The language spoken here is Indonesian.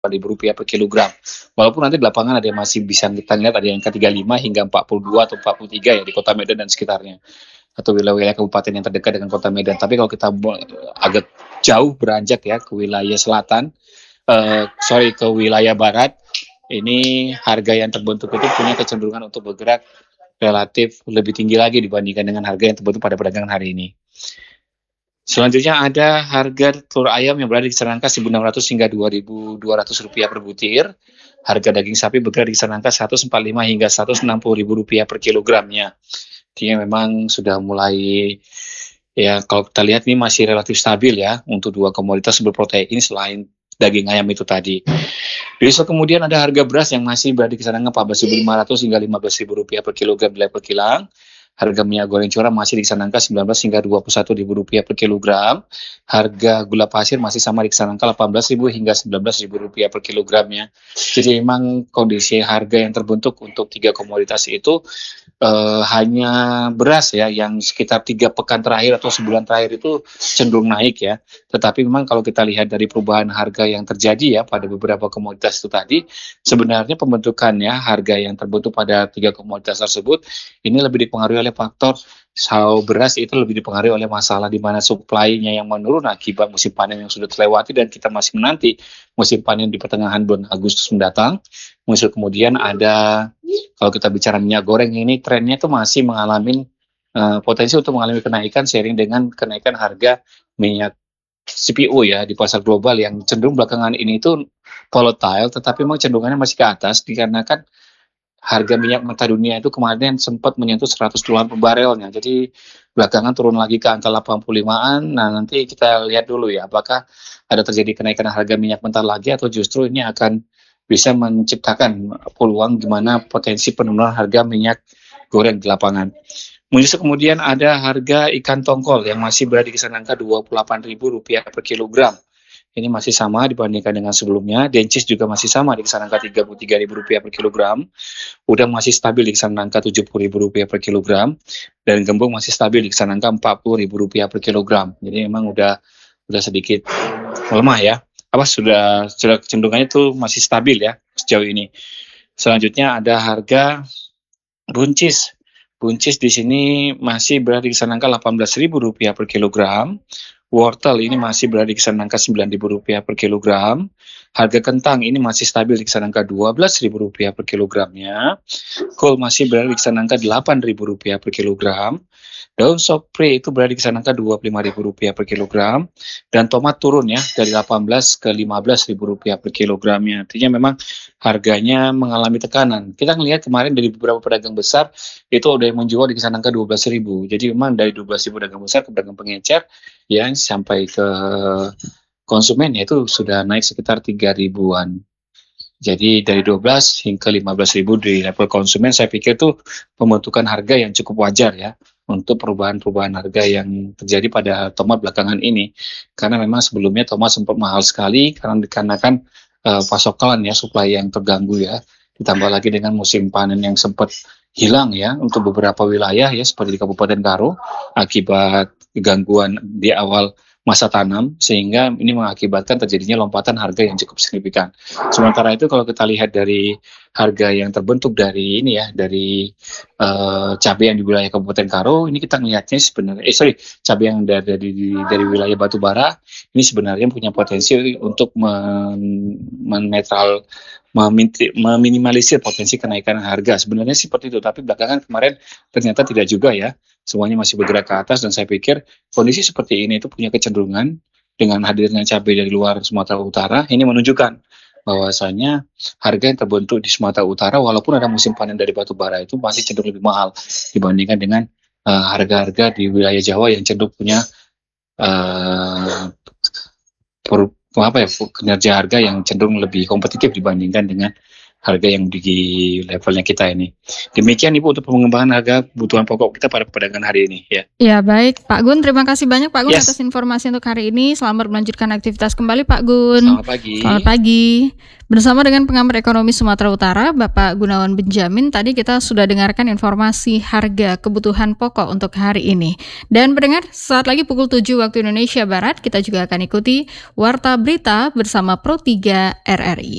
Rp4.000 per kilogram. Walaupun nanti di lapangan ada yang masih bisa kita lihat ada yang ke 35 hingga 42 atau 43 ya di Kota Medan dan sekitarnya atau wilayah-wilayah kabupaten yang terdekat dengan Kota Medan. Tapi kalau kita agak jauh beranjak ya ke wilayah selatan, ke wilayah barat, ini harga yang terbentuk itu punya kecenderungan untuk bergerak relatif lebih tinggi lagi dibandingkan dengan harga yang terbentuk pada perdagangan hari ini. Selanjutnya ada harga telur ayam yang berada di kisaran angka Rp1.600 hingga Rp2.200 per butir. Harga daging sapi bergerak di kisaran angka Rp145 hingga Rp160.000 per kilogramnya. Artinya memang sudah mulai, ya kalau kita lihat ini masih relatif stabil ya untuk dua komoditas berprotein selain daging ayam itu tadi. Besok kemudian ada harga beras yang masih berada di kisaran Rp14.500 hingga Rp15.000 per kilogram di level kilang. Harga minyak goreng curah masih di kisaran angka Rp19 hingga Rp21.000 per kilogram. Harga gula pasir masih sama di kisaran angka Rp18.000 hingga Rp19.000 per kilogramnya. Jadi memang kondisi harga yang terbentuk untuk tiga komoditas itu hanya beras ya yang sekitar 3 pekan terakhir atau sebulan terakhir itu cenderung naik ya. Tetapi memang kalau kita lihat dari perubahan harga yang terjadi ya pada beberapa komoditas itu tadi, sebenarnya pembentukannya harga yang terbentuk pada tiga komoditas tersebut ini lebih dipengaruhi oleh faktor beras itu lebih dipengaruhi oleh masalah di mana supply-nya yang menurun akibat musim panen yang sudah terlewati dan kita masih menanti musim panen di pertengahan bulan Agustus mendatang. Muncul kemudian ada, kalau kita bicara minyak goreng ini trennya itu masih mengalami potensi untuk mengalami kenaikan seiring dengan kenaikan harga minyak CPO ya di pasar global yang cenderung belakangan ini itu volatile, tetapi memang cenderungannya masih ke atas dikarenakan harga minyak mentah dunia itu kemarin sempat menyentuh $100 per barelnya. Jadi belakangan turun lagi ke angka 85-an. Nah, nanti kita lihat dulu ya apakah ada terjadi kenaikan harga minyak mentah lagi atau justru ini akan bisa menciptakan peluang gimana potensi penurunan harga minyak goreng di lapangan. Muncul kemudian ada harga ikan tongkol yang masih berada di kisaran angka Rp28.000 per kilogram. Ini masih sama dibandingkan dengan sebelumnya. Dencis juga masih sama di kisaran angka Rp33.000 per kilogram. Udang masih stabil di kisaran angka Rp70.000 per kilogram. Dan gembung masih stabil di kisaran angka Rp40.000 per kilogram. Jadi memang udah sedikit melemah ya. Sudah kecenderungannya itu masih stabil ya sejauh ini. Selanjutnya ada harga buncis. Buncis di sini masih berada di kisaran angka Rp18.000 per kilogram. Wortel ini masih berada di kisaran angka Rp9.000 per kilogram. Harga kentang ini masih stabil di kisaran angka Rp12.000 per kilogramnya. Kol masih berada di kisaran angka Rp8.000 per kilogram. Daun sopre itu berada di kisaran angka Rp25.000 per kilogram. Dan tomat turun ya dari Rp18 ke Rp15.000 per kilogramnya. Artinya memang harganya mengalami tekanan. Kita melihat kemarin dari beberapa pedagang besar itu ada yang menjual di kisaran angka 12.000. Jadi memang dari 12.000 pedagang besar ke pedagang pengecer yang sampai ke konsumen itu sudah naik sekitar 3.000-an. Jadi dari 12 hingga 15.000 di level konsumen saya pikir itu pembentukan harga yang cukup wajar ya untuk perubahan harga yang terjadi pada tomat belakangan ini. Karena memang sebelumnya tomat sempat mahal sekali karena dikarenakan pasokan ya, supply yang terganggu ya. Ditambah lagi dengan musim panen yang sempat hilang ya untuk beberapa wilayah ya seperti di Kabupaten Karo akibat gangguan di awal masa tanam sehingga ini mengakibatkan terjadinya lompatan harga yang cukup signifikan. Sementara itu kalau kita lihat dari harga yang terbentuk dari ini ya dari cabai yang di wilayah Kabupaten Karo ini kita melihatnya sebenarnya cabai yang dari wilayah Batubara ini sebenarnya punya potensi untuk meminimalisir potensi kenaikan harga. Sebenarnya seperti itu, tapi belakangan kemarin ternyata tidak juga ya. Semuanya masih bergerak ke atas dan saya pikir kondisi seperti ini itu punya kecenderungan dengan hadirnya cabai dari luar Sumatera Utara ini menunjukkan bahwasanya harga yang terbentuk di Sumatera Utara walaupun ada musim panen dari batubara itu masih cenderung lebih mahal dibandingkan dengan harga-harga di wilayah Jawa yang cenderung punya kinerja harga yang cenderung lebih kompetitif dibandingkan dengan harga yang di levelnya kita ini. Demikian Ibu untuk pengembangan harga kebutuhan pokok kita pada perdagangan hari ini ya. Ya baik Pak Gun, terima kasih banyak Pak Gun Yes. atas informasi untuk hari ini. Selamat melanjutkan aktivitas kembali Pak Gun. Selamat pagi. Selamat pagi. Bersama dengan pengamat ekonomi Sumatera Utara, Bapak Gunawan Benjamin, tadi kita sudah dengarkan informasi harga kebutuhan pokok untuk hari ini. Dan pendengar, saat lagi pukul 7 waktu Indonesia Barat, kita juga akan ikuti Warta Berita bersama Pro 3 RRI.